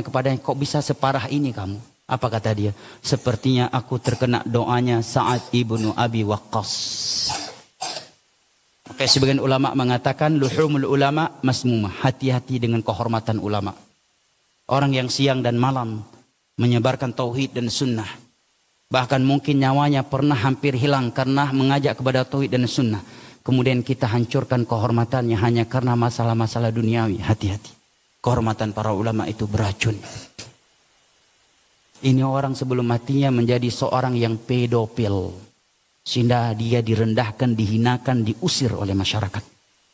bertanya kepadanya, kok bisa separah ini kamu? Apa kata dia? Sepertinya aku terkena doanya Sa'ad ibnu Abi Waqqas. Oke, sebagian ulama mengatakan luhumul ulama masmumah. Hati-hati dengan kehormatan ulama. Orang yang siang dan malam menyebarkan tauhid dan sunnah. Bahkan mungkin nyawanya pernah hampir hilang karena mengajak kepada tauhid dan sunnah. Kemudian kita hancurkan kehormatannya hanya karena masalah-masalah duniawi. Hati-hati. Kehormatan para ulama itu beracun. Ini orang sebelum matinya menjadi seorang yang pedofil. Sehingga dia direndahkan, dihinakan, diusir oleh masyarakat.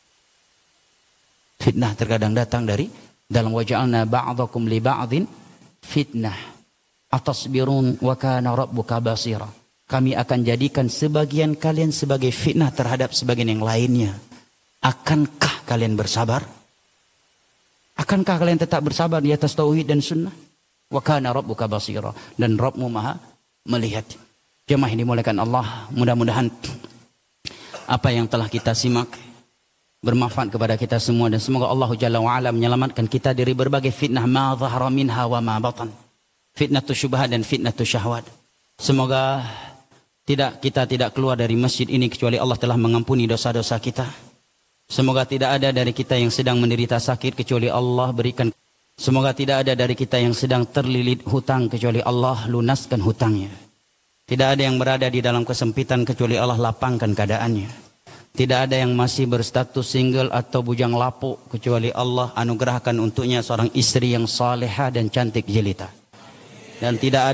Fitnah terkadang datang dari dalam waja'alna ba'dakum li ba'din fitnah. Atasbirun wa kana rabbuka basira. Kami akan jadikan sebagian kalian sebagai fitnah terhadap sebagian yang lainnya. Akankah kalian bersabar? Akankah kalian tetap bersabar di atas tauhid dan sunnah? Wa kana rabbuka basira. Dan Rabbmu maha melihat. Jemaah yang dimuliakan Allah, mudah-mudahan apa yang telah kita simak bermanfaat kepada kita semua. Dan semoga Allah Jalla wa'ala menyelamatkan kita dari berbagai fitnah ma zahara minha wa ma batan. Fitnatus syubhat dan fitnatus syahwat. Semoga kita tidak keluar dari masjid ini kecuali Allah telah mengampuni dosa-dosa kita. Semoga tidak ada dari kita yang sedang menderita sakit kecuali Allah berikan. Semoga tidak ada dari kita yang sedang terlilit hutang kecuali Allah lunaskan hutangnya. Tidak ada yang berada di dalam kesempitan kecuali Allah lapangkan keadaannya. Tidak ada yang masih berstatus single atau bujang lapuk kecuali Allah anugerahkan untuknya seorang istri yang salehah dan cantik jelita. Dan tidak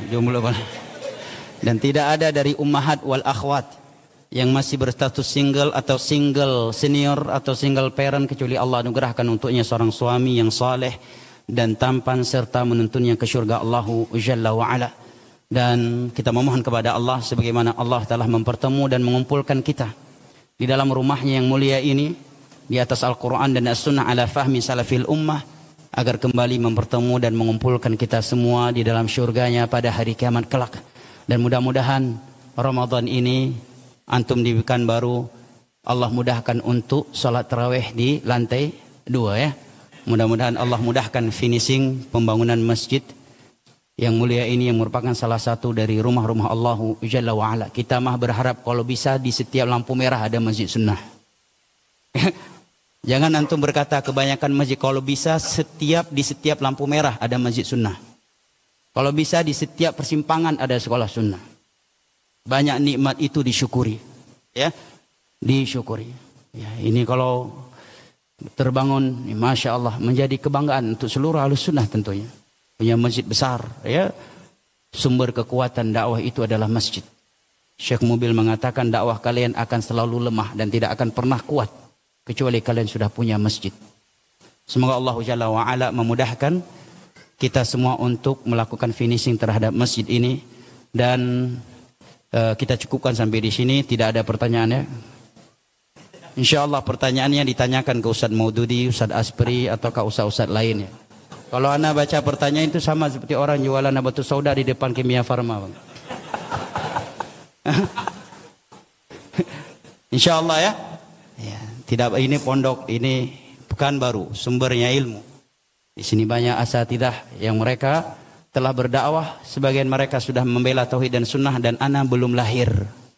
ada dari ummahat wal akhwat yang masih berstatus single atau single senior atau single parent kecuali Allah anugerahkan untuknya seorang suami yang saleh dan tampan serta menuntunnya ke syurga Allahu Jalla wa Ala. Dan kita memohon kepada Allah sebagaimana Allah telah mempertemu dan mengumpulkan kita di dalam rumahnya yang mulia ini di atas Al-Quran dan As-Sunnah ala fahmi salafil ummah agar kembali mempertemu dan mengumpulkan kita semua di dalam syurganya pada hari kiamat kelak. Dan mudah-mudahan Ramadan ini antum di Pekanbaru Allah mudahkan untuk salat tarawih di lantai 2 ya. Mudah-mudahan Allah mudahkan finishing pembangunan masjid yang mulia ini yang merupakan salah satu dari rumah-rumah Allah Jalla wa'ala. Kita mah berharap kalau bisa di setiap lampu merah ada masjid sunnah. Jangan antum berkata kebanyakan masjid. Kalau bisa di setiap lampu merah ada masjid sunnah. Kalau bisa di setiap persimpangan ada sekolah sunnah. Banyak nikmat itu disyukuri. Ya, disyukuri. Ya, ini kalau terbangun, masya Allah menjadi kebanggaan untuk seluruh ahlus sunnah tentunya. Punya masjid besar, ya. Sumber kekuatan dakwah itu adalah masjid. Syekh Mubil mengatakan dakwah kalian akan selalu lemah dan tidak akan pernah kuat kecuali kalian sudah punya masjid. Semoga Allah Jalla wa Ala memudahkan kita semua untuk melakukan finishing terhadap masjid ini dan kita cukupkan sampai di sini. Tidak ada pertanyaan ya. Insyaallah pertanyaannya ditanyakan ke Ustaz Maududi, Ustaz Aspri ataukah Ustaz lainnya. Kalau anda baca pertanyaan itu sama seperti orang jualan batu sauda di depan Kimia Farma, Bang. Insyaallah ya. Ya, tidak ini pondok, ini Pekanbaru, sumbernya ilmu. Di sini banyak asatidzah yang mereka telah berdakwah, sebagian mereka sudah membela tauhid dan sunnah dan ana belum lahir.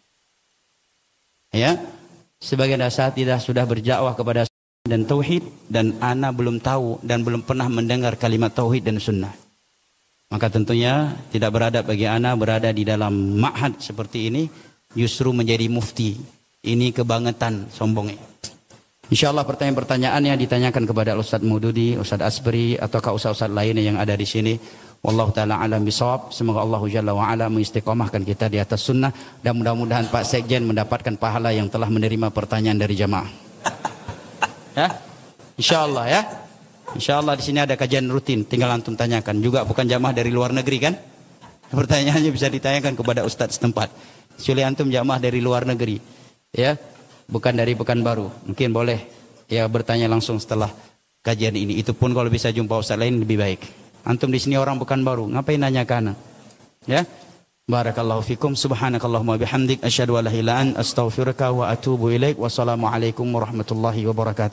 Ya. Sebagian asatidzah sudah berdakwah kepada dan tauhid dan ana belum tahu dan belum pernah mendengar kalimat tauhid dan sunnah. Maka tentunya tidak beradab bagi ana berada di dalam ma'had seperti ini justru menjadi mufti. Ini kebangetan sombongnya. Insyaallah pertanyaan-pertanyaannya ditanyakan kepada Ustaz Maududi, Ustaz Aspri ataukah Ustaz lainnya yang ada di sini. Wallahu taala alam bisawab. Semoga Allah Jalla wa Ala mengistiqomahkan kita di atas sunnah dan mudah-mudahan Pak Sekjen mendapatkan pahala yang telah menerima pertanyaan dari jamaah. Ya, insyaallah ya. Insyaallah di sini ada kajian rutin, tinggal antum tanyakan. Juga bukan jamaah dari luar negeri kan? Pertanyaannya bisa ditanyakan kepada ustaz setempat. Kecuali antum jamaah dari luar negeri, ya, bukan dari Pekanbaru. Mungkin boleh ya bertanya langsung setelah kajian ini. Itu pun kalau bisa jumpa ustaz lain lebih baik. Antum di sini orang Pekanbaru, ngapain nanya kana? Ya. Barakallahu fikum, subhanakallahumma bihamdik, asyhadu an la ilaha illa anta, astaghfiruka wa atubu ilaik. Wassalamualaikum warahmatullahi wabarakatuh.